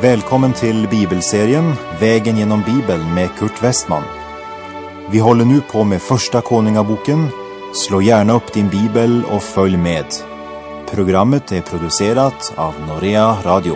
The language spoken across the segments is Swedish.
Välkommen till bibelserien Vägen genom Bibeln med Kurt Westman. Vi håller nu på med första Konungaboken. Slå gärna upp din bibel och följ med. Programmet är producerat av Norea Radio.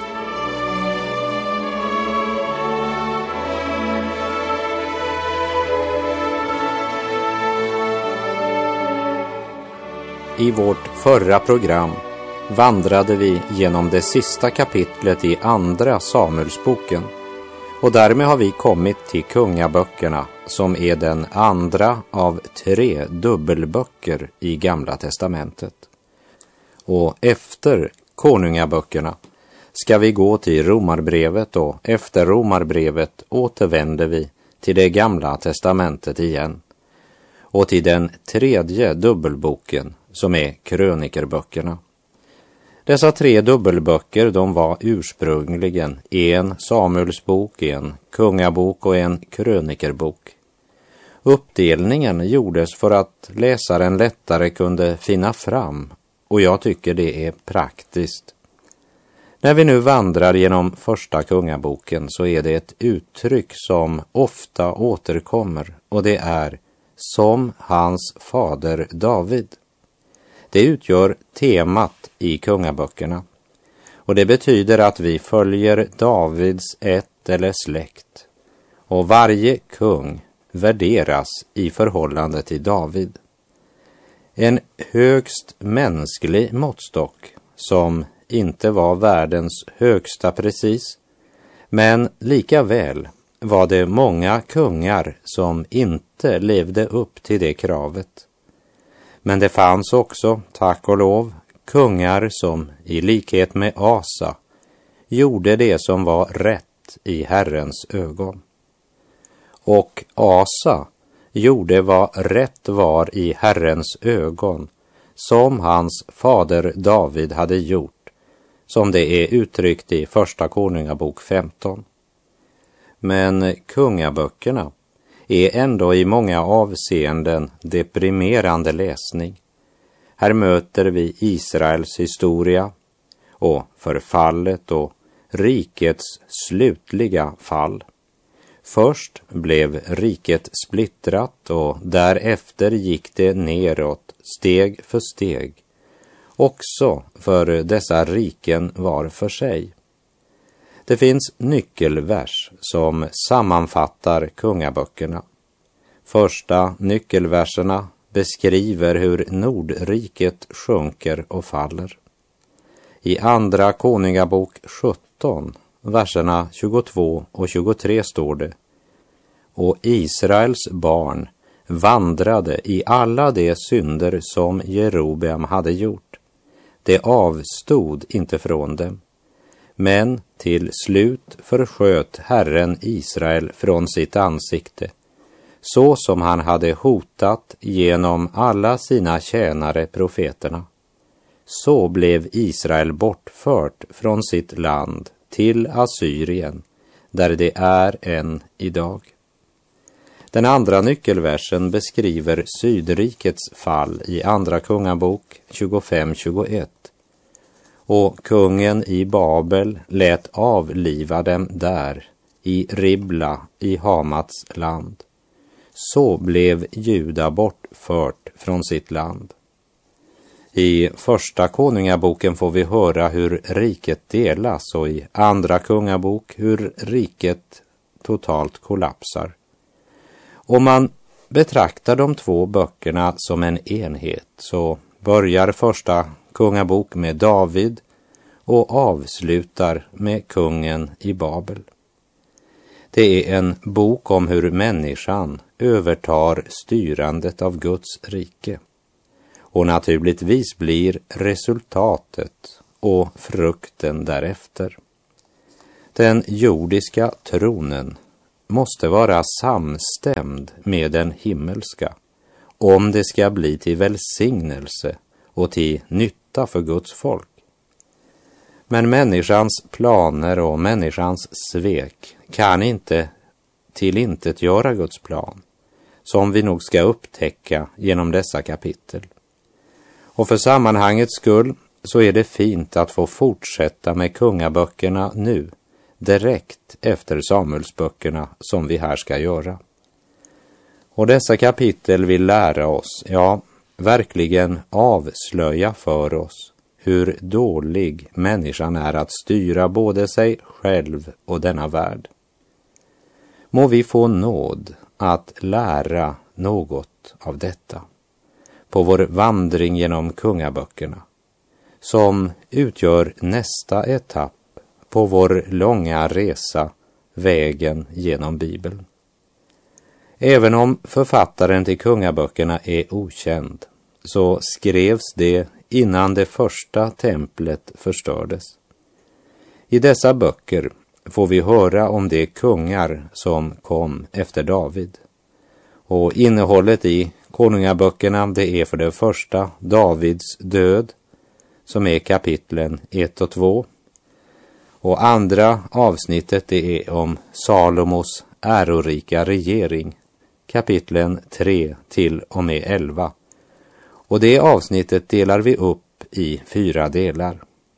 I vårt förra program vandrade vi genom det sista kapitlet i andra Samuelsboken, och därmed har vi kommit till kungaböckerna, som är den andra av 3 dubbelböcker i Gamla testamentet. Och efter konungaböckerna ska vi gå till Romarbrevet, och efter Romarbrevet återvänder vi till det Gamla testamentet igen och till den 3:e dubbelboken, som är krönikerböckerna. Dessa 3 dubbelböcker, de var ursprungligen en Samuelsbok, en kungabok och en krönikerbok. Uppdelningen gjordes för att läsaren lättare kunde finna fram, och jag tycker det är praktiskt. När vi nu vandrar genom första kungaboken så är det ett uttryck som ofta återkommer, och det är som hans fader David. Det utgör temat i kungaböckerna, och det betyder att vi följer Davids ett eller släkt, och varje kung värderas i förhållande till David. En högst mänsklig måttstock som inte var världens högsta precis, men lika väl var det många kungar som inte levde upp till det kravet. Men det fanns också, tack och lov, kungar som i likhet med Asa gjorde det som var rätt i Herrens ögon. Och Asa gjorde vad rätt var i Herrens ögon, som hans fader David hade gjort, som det är uttryckt i första Konungabok 15. Men kungaböckerna är ändå i många avseenden deprimerande läsning. Här möter vi Israels historia och förfallet och rikets slutliga fall. Först blev riket splittrat, och därefter gick det neråt steg för steg, också för dessa riken var för sig. Det finns nyckelvers som sammanfattar kungaböckerna. Första nyckelverserna beskriver hur Nordriket sjunker och faller. I andra Konungabok 17, verserna 22 och 23 står det: Och Israels barn vandrade i alla de synder som Jerobeam hade gjort. Det avstod inte från dem. Men till slut försköt Herren Israel från sitt ansikte, så som han hade hotat genom alla sina tjänare profeterna. Så blev Israel bortfört från sitt land till Assyrien, där det är än idag. Den andra nyckelversen beskriver Sydrikets fall i andra Kungabok 25-21. Och kungen i Babel lät avliva dem där, i Ribla i Hamats land. Så blev Juda bortfört från sitt land. I första Konungaboken får vi höra hur riket delas, och i andra Kungabok hur riket totalt kollapsar. Om man betraktar de 2 böckerna som en enhet, så börjar första Kungabok med David och avslutar med kungen i Babel. Det är en bok om hur människan övertar styrandet av Guds rike. Och naturligtvis blir resultatet och frukten därefter. Den jordiska tronen måste vara samstämd med den himmelska, om det ska bli till välsignelse och till nytta för Guds folk. Men människans planer och människans svek kan inte tillintetgöra Guds plan, som vi nog ska upptäcka genom dessa kapitel. Och för sammanhangets skull så är det fint att få fortsätta med kungaböckerna nu, direkt efter Samuelsböckerna som vi här ska göra. Och dessa kapitel vill lära oss, ja, verkligen avslöja för oss hur dålig människan är att styra både sig själv och denna värld. Må vi få nåd att lära något av detta på vår vandring genom kungaböckerna, som utgör nästa etapp på vår långa resa, vägen genom Bibeln. Även om författaren till kungaböckerna är okänd, så skrevs det innan det första templet förstördes. I dessa böcker får vi höra om de kungar som kom efter David. Och innehållet i konungaböckerna, det är för det första Davids död, som är kapitlen 1 och 2. Och andra avsnittet, det är om Salomos ärorika regering, kapitlen 3 till och med 11. Och det avsnittet delar vi upp i 4 delar.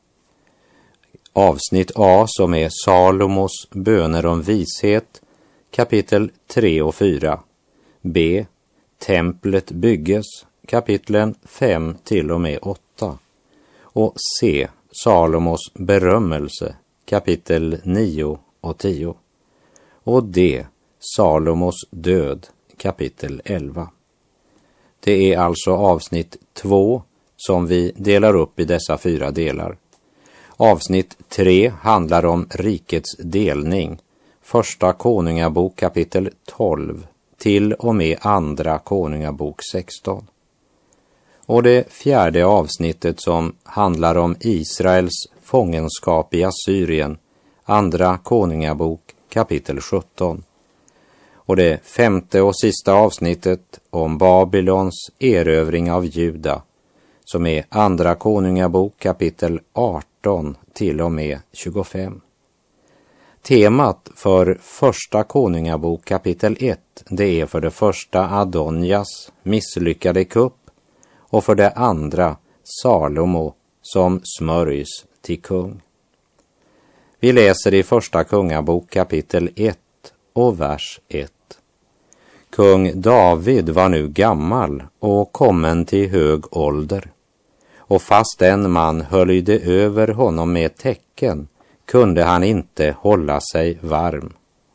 Avsnitt A, som är Salomos böner om vishet, kapitel 3 och 4. B, templet bygges, kapitlen 5 till och med 8. Och C, Salomos berömmelse, kapitel 9 och 10. Och D, Salomos död, kapitel 11. Det är alltså avsnitt 2 som vi delar upp i dessa 4 delar. Avsnitt 3 handlar om rikets delning, första konungabok kapitel 12 till och med andra konungabok 16. Och det 4:e avsnittet som handlar om Israels fångenskap i Assyrien, andra konungabok kapitel 17. Och det 5:e och sista avsnittet om Babylons erövring av Juda, som är andra konungabok kapitel 18 till och med 25. Temat för första konungabok kapitel 1, det är för det första Adonjas misslyckade kupp och för det andra Salomo som smörjs till kung. Vi läser i första kungabok kapitel 1 och vers 1. Kung David var nu gammal och kommen till hög ålder, och fast en man höljde över honom med tecken kunde han inte hålla sig varm.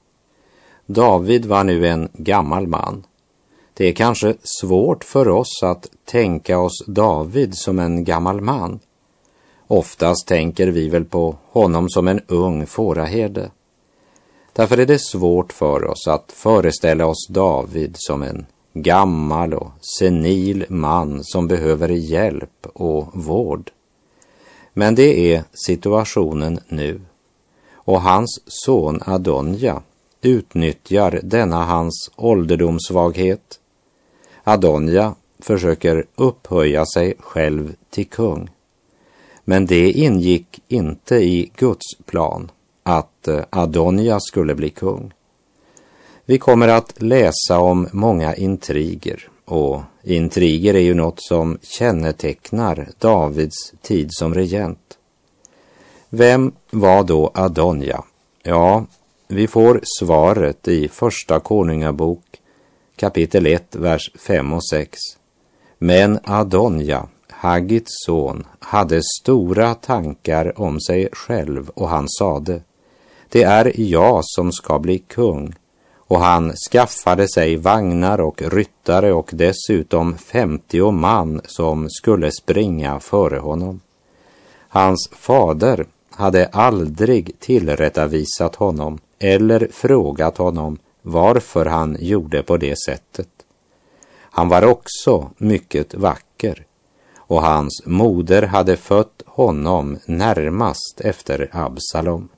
David var nu en gammal man. Det är kanske svårt för oss att tänka oss David som en gammal man. Oftast tänker vi väl på honom som en ung fåraherde. Därför är det svårt för oss att föreställa oss David som en gammal och senil man som behöver hjälp och vård. Men det är situationen nu. Och hans son Adonja utnyttjar denna hans ålderdomssvaghet. Adonja försöker upphöja sig själv till kung. Men det ingick inte i Guds plan att Adonja skulle bli kung. Vi kommer att läsa om många intriger, och intriger är ju något som kännetecknar Davids tid som regent. Vem var då Adonja? Ja, vi får svaret i första konungabok kapitel 1, vers 5 och 6. Men Adonja, Haggits son, hade stora tankar om sig själv, och han sade: det är jag som ska bli kung. Och han skaffade sig vagnar och ryttare och dessutom 50 man som skulle springa före honom. Hans fader hade aldrig tillrättavisat honom eller frågat honom varför han gjorde på det sättet. Han var också mycket vacker, och hans moder hade fött honom närmast efter Absalom.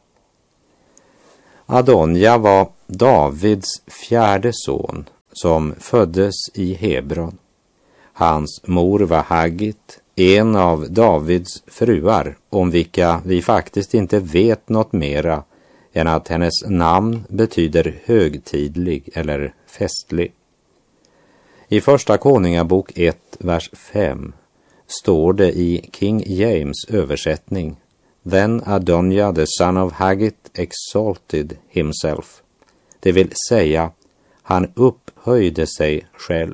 Adonja var Davids 4:e son som föddes i Hebron. Hans mor var Haggit, en av Davids fruar, om vilka vi faktiskt inte vet något mera än att hennes namn betyder högtidlig eller festlig. I första konungabok 1, vers 5 står det i King James översättning: Then Adonijah the son of Haggith exalted himself. Det vill säga, han upphöjde sig själv.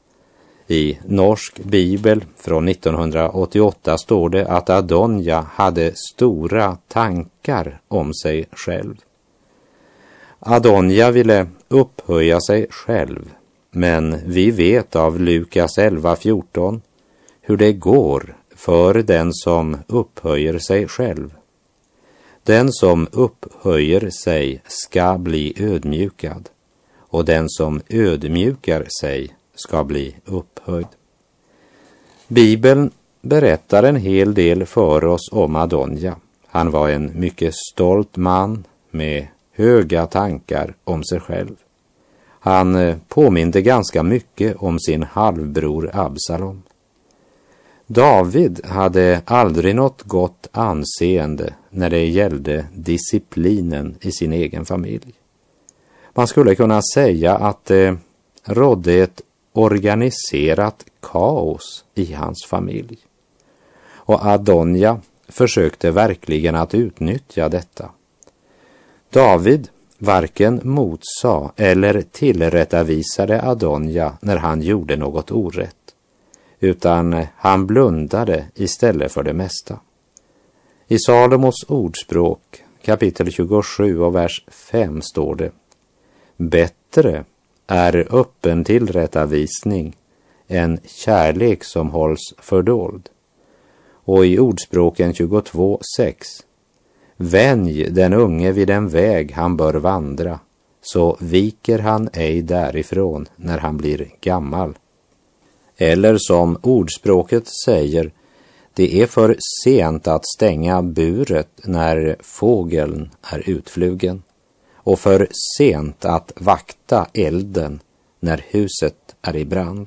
I norsk bibel från 1988 står det att Adonijah hade stora tankar om sig själv. Adonijah ville upphöja sig själv, men vi vet av Lukas 11:14 hur det går för den som upphöjer sig själv. Den som upphöjer sig ska bli ödmjukad, och den som ödmjukar sig ska bli upphöjd. Bibeln berättar en hel del för oss om Adonijah. Han var en mycket stolt man med höga tankar om sig själv. Han påminde ganska mycket om sin halvbror Absalom. David hade aldrig något gott anseende när det gällde disciplinen i sin egen familj. Man skulle kunna säga att det rådde ett organiserat kaos i hans familj. Och Adonijah försökte verkligen att utnyttja detta. David varken motsade eller tillrättavisade Adonijah när han gjorde något orätt, utan han blundade istället för det mesta. I Salomos ordspråk kapitel 27 och vers 5 står det: bättre är öppen tillrättavisning än kärlek som hålls fördold. Och i ordspråken 22:6: vänj den unge vid en väg han bör vandra, så viker han ej därifrån när han blir gammal. Eller som ordspråket säger, det är för sent att stänga buret när fågeln är utflugen, och för sent att vakta elden när huset är i brand.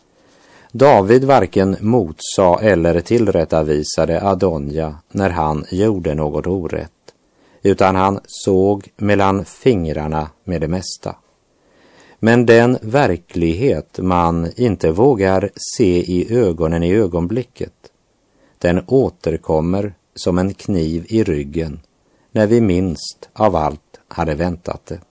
David varken motsade eller tillrättavisade Adonijah när han gjorde något orätt, utan han såg mellan fingrarna med det mesta. Men den verklighet man inte vågar se i ögonen i ögonblicket, den återkommer som en kniv i ryggen när vi minst av allt hade väntat det.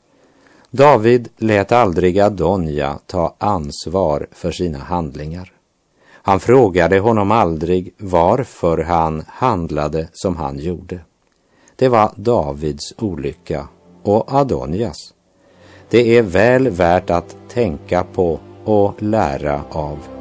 David lät aldrig Adonijah ta ansvar för sina handlingar. Han frågade honom aldrig varför han handlade som han gjorde. Det var Davids olycka och Adonijas. Det är väl värt att tänka på och lära av